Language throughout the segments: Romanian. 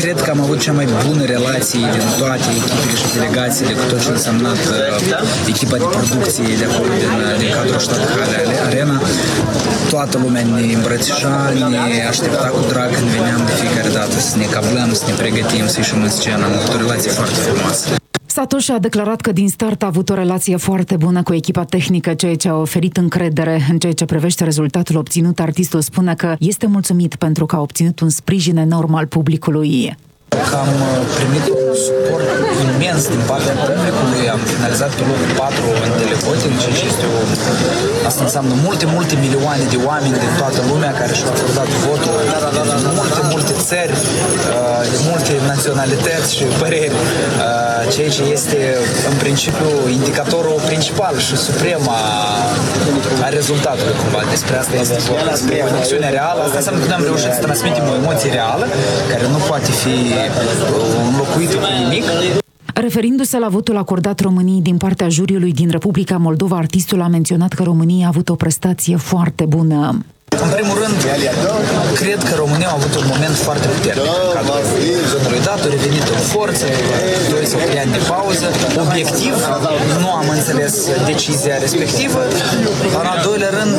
cred că am avut cea mai bună relație din toate echipele și delegațiile cu tot ce a însemnat echipa de producție de acolo, din cadrul Stadthalle Arena. Toată lumea ne îmbrățișa, ne aștepta cu drag când veneam de fiecare dată să ne cablăm, să ne pregătim, să ieșim în scenă. Am avut o relație foarte frumoasă. Satoshi a declarat că din start a avut o relație foarte bună cu echipa tehnică, ceea ce a oferit încredere. În ceea ce privește rezultatul obținut, artistul spune că este mulțumit pentru că a obținut un sprijin enorm al publicului. Că am primit un suport imens din partea publicului, am finalizat pe locul 4 în televoting, ceea ce este asta înseamnă multe milioane de oamini din toată lumea care și-au acordat votul, din multe țări, de multe naționalități și păreri, ceea ce este în principiu indicatorul principal și suprem a rezultatului cumva. Despre asta este vorba, despre conexiunea reală. Asta înseamnă că noi am reușit să transmitem o emoție reală care nu poate fi înlocuită cu nimic. Referindu-se la votul acordat României din partea juriului din Republica Moldova, artistul a menționat că România a avut o prestație foarte bună. În primul rând, cred că România a avut un moment foarte puternic în cadrul zonului dat, a revenit în forță, 2 sau 3 ani de pauză. Obiectiv, nu am înțeles decizia respectivă. În al doilea rând,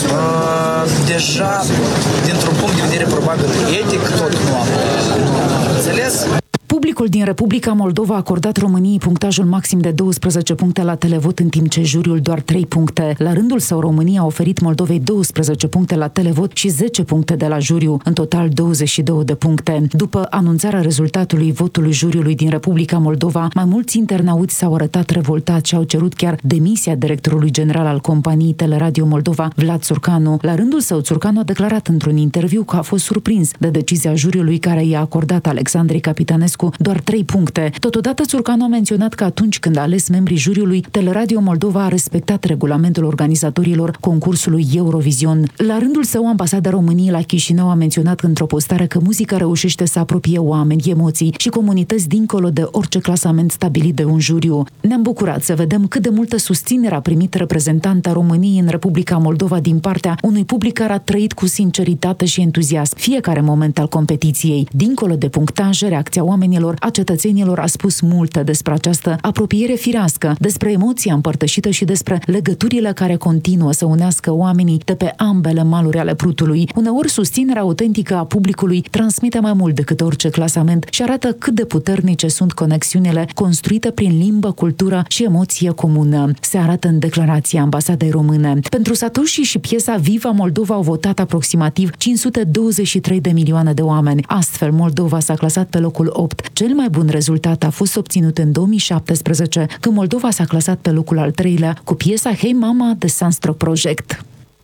deja, dintr-un punct de vedere probabil etic, tot nu am înțeles. Publicul din Republica Moldova a acordat României punctajul maxim de 12 puncte la televot, în timp ce juriul doar 3 puncte. La rândul său, România a oferit Moldovei 12 puncte la televot și 10 puncte de la juriu, în total 22 de puncte. După anunțarea rezultatului votului juriului din Republica Moldova, mai mulți internauți s-au arătat revoltați și au cerut chiar demisia directorului general al companiei Teleradio Moldova, Vlad Țurcanu. La rândul său, Țurcanu a declarat într-un interviu că a fost surprins de decizia juriului care i-a acordat Alexandrei Capitanescu doar 3 puncte. Totodată, Țurcanu a menționat că atunci când a ales membrii juriului, Teleradio Moldova a respectat regulamentul organizatorilor concursului Eurovision. La rândul său, ambasada României la Chișinău a menționat într-o postare că muzica reușește să apropie oameni, emoții și comunități dincolo de orice clasament stabilit de un juriu. Ne-am bucurat să vedem cât de multă susținere a primit reprezentanta României în Republica Moldova din partea unui public care a trăit cu sinceritate și entuziasm fiecare moment al competiției. Dincolo de punctaje, reacția oamenilor, a cetățenilor a spus multe despre această apropiere firească, despre emoția împărtășită și despre legăturile care continuă să unească oamenii de pe ambele maluri ale Prutului. Uneori, susținerea autentică a publicului transmite mai mult decât orice clasament și arată cât de puternice sunt conexiunile construite prin limbă, cultură și emoție comună. Se arată în declarația ambasadei române. Pentru Satoshi și piesa Viva Moldova au votat aproximativ 523 de milioane de oameni. Astfel, Moldova s-a clasat pe locul 8. Cel mai bun rezultat a fost obținut în 2017, când Moldova s-a clasat pe locul al 3-lea cu piesa Hey Mama de Sunstroke Project.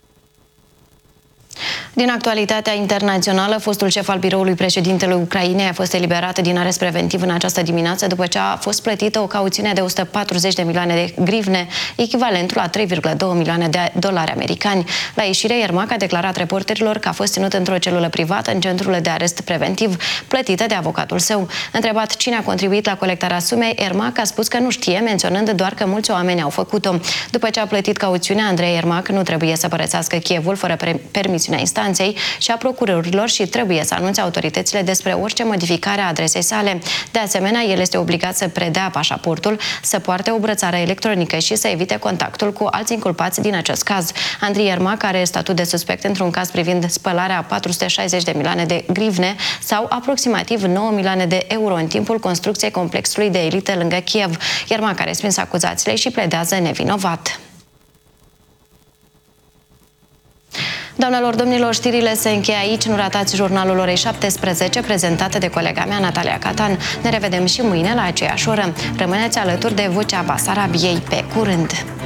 Din actualitatea internațională, fostul șef al biroului președintelui Ucrainei a fost eliberat din arest preventiv în această dimineață după ce a fost plătită o cauțiune de 140 de milioane de grivne, echivalentul la 3,2 milioane de dolari americani. La ieșire, Iermac a declarat reporterilor că a fost ținut într-o celulă privată în centrul de arest preventiv, plătită de avocatul său. Întrebat cine a contribuit la colectarea sumei, Iermac a spus că nu știe, menționând doar că mulți oameni au făcut-o. După ce a plătit cauțiunea, Andrei Iermac nu trebuie să părăsească Kievul fără permisiunea instanței și a procurorilor și trebuie să anunțe autoritățile despre orice modificare a adresei sale. De asemenea, el este obligat să predea pașaportul, să poarte o brățară electronică și să evite contactul cu alți inculpați din acest caz. Andrei Iermac are statut de suspect într-un caz privind spălarea a 460 de milioane de grivne sau aproximativ 9 milioane de euro în timpul construcției complexului de elită lângă Kiev. Iermac a respins acuzațiile și pledează nevinovat. Doamnelor, domnilor, știrile se încheie aici. Nu ratați jurnalul orei 17, prezentat de colega mea, Natalia Catan. Ne revedem și mâine la aceeași oră. Rămâneți alături de Vocea Basarabiei. Pe curând!